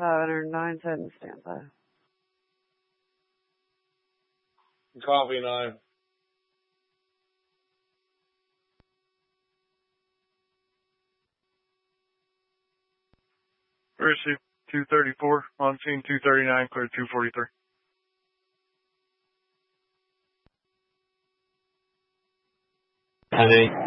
509, set and standby. Copy 9. Receive 234, on scene 239, clear 243. Heavy.